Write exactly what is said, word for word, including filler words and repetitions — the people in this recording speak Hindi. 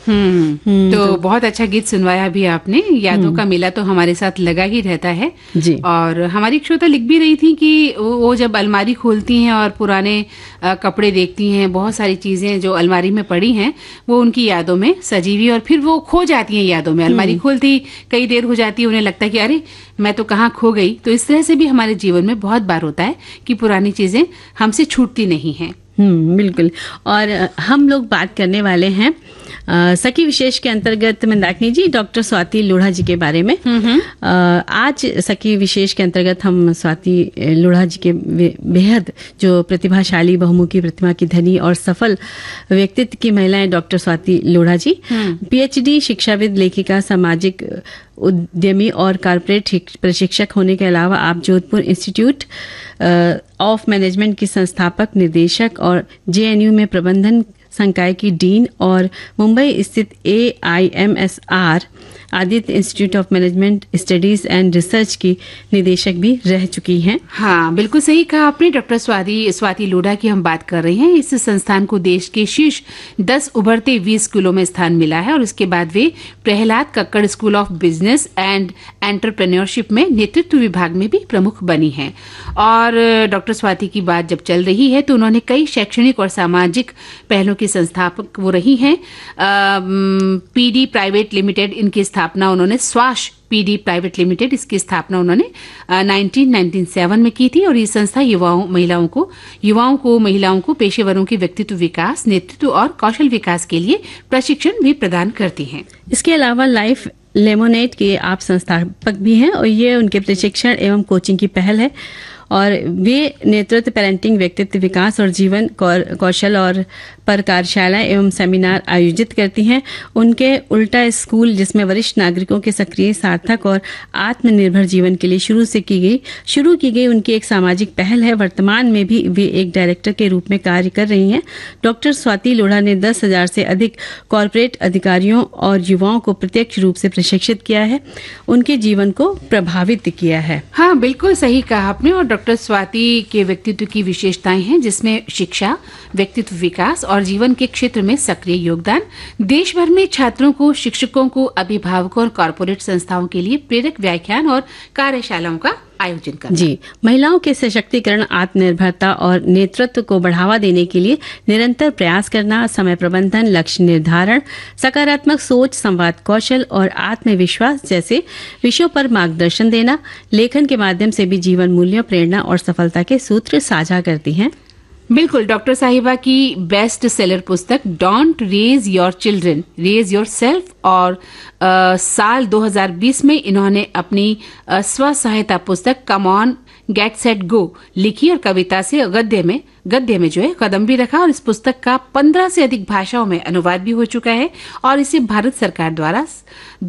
हम्म तो, तो बहुत अच्छा गीत सुनवाया भी आपने। यादों का मेला तो हमारे साथ लगा ही रहता है जी। और हमारी श्रोता लिख भी रही थी कि वो जब अलमारी खोलती हैं और पुराने कपड़े देखती हैं, बहुत सारी चीजें जो अलमारी में पड़ी हैं वो उनकी यादों में सजी हुई और फिर वो खो जाती हैं यादों में। अलमारी खोलती कई देर हो जाती है, उन्हें लगता है कि अरे मैं तो कहाँ खो गई। तो इस तरह से भी हमारे जीवन में बहुत बार होता है कि पुरानी चीजें हमसे छूटती नहीं हैं। हम्म बिल्कुल। और हम लोग बात करने वाले हैं आ, सखी विशेष के अंतर्गत मंदाकिनी जी डॉक्टर स्वाति लोढ़ा जी के बारे में। आ, आज सखी विशेष के अंतर्गत हम स्वाति लोढ़ा जी के बेहद जो प्रतिभाशाली बहुमुखी प्रतिभा की धनी और सफल व्यक्तित्व की महिलाएं डॉक्टर स्वाति लोढ़ा जी पीएचडी शिक्षाविद, लेखिका, सामाजिक उद्यमी और कारपोरेट प्रशिक्षक होने के अलावा आप जोधपुर इंस्टीट्यूट ऑफ मैनेजमेंट की संस्थापक, निदेशक और जेएनयू में प्रबंधन संकाय की डीन और मुंबई स्थित ए I am S R Aditya institute of management studies and research की निदेशक भी रह चुकी हैं। हाँ, बिल्कुल सही कहा आपने। डॉक्टर स्वाति स्वाति लोढ़ा की हम बात कर रहे हैं। इस संस्थान को देश के शीर्ष दस उभरते बीस स्कूलों में स्थान मिला है और उसके बाद वे Prahlad Kakkar school of business and entrepreneurship में नेतृत्व विभाग में भी प्रमुख बनी हैं। और डॉक्टर स्वाति की बात जब चल रही है तो उन्होंने कई शैक्षणिक और सामाजिक पहलों की संस्थापक वो रही हैं। पीडी प्राइवेट लिमिटेड इनकी स्थापना उन्होंने स्वाश पीडी प्राइवेट लिमिटेड इसकी स्थापना उन्होंने नाइनटीन नाइंटी सेवन में की थी और ये संस्था युवाओं महिलाओं को युवाओं को महिलाओं को पेशेवरों के व्यक्तित्व विकास, नेतृत्व और कौशल विकास के लिए प्रशिक्षण भी प्रदान करती हैं। इसके अलावा लाइफ लेमोनेड के आप संस्थापक भी हैं और ये उनके प्रशिक्षण एवं कोचिंग की पहल है और वे नेतृत्व, पेरेंटिंग, व्यक्तित्व विकास और जीवन कौशल और पर कार्यशालाएं एवं सेमिनार आयोजित करती हैं। उनके उल्टा स्कूल जिसमें वरिष्ठ नागरिकों के सक्रिय, सार्थक और आत्मनिर्भर जीवन के लिए शुरू से की गई शुरू की गई उनकी एक सामाजिक पहल है। वर्तमान में भी वे एक डायरेक्टर के रूप में कार्य कर रही हैं। डॉक्टर स्वाति लोढ़ा ने दस हजार से अधिक कॉर्पोरेट अधिकारियों और युवाओं को प्रत्यक्ष रूप से प्रशिक्षित किया है, उनके जीवन को प्रभावित किया है। हाँ, बिल्कुल सही कहा आपने। और डॉक्टर स्वाति के व्यक्तित्व की विशेषताएं हैं जिसमें शिक्षा, व्यक्तित्व विकास और जीवन के क्षेत्र में सक्रिय योगदान। देश भर में छात्रों को, शिक्षकों को, अभिभावकों और कॉर्पोरेट संस्थाओं के लिए प्रेरक व्याख्यान और कार्यशालाओं का आयोजन करना। जी, महिलाओं के सशक्तिकरण, आत्मनिर्भरता और नेतृत्व को बढ़ावा देने के लिए निरंतर प्रयास करना, समय प्रबंधन, लक्ष्य निर्धारण, सकारात्मक सोच, संवाद कौशल और आत्मविश्वास जैसे विषयों पर मार्गदर्शन देना, लेखन के माध्यम से भी जीवन मूल्यों, प्रेरणा और सफलता के सूत्र साझा करती हैं। बिल्कुल। डॉक्टर साहिबा की बेस्ट सेलर पुस्तक don't raise your children, raise your self और आ, साल दो हज़ार बीस में इन्होंने अपनी स्व सहायता पुस्तक come on get set go लिखी और कविता से गद्य में गद्य में जो है कदम भी रखा और इस पुस्तक का पंद्रह से अधिक भाषाओं में अनुवाद भी हो चुका है और इसे भारत सरकार द्वारा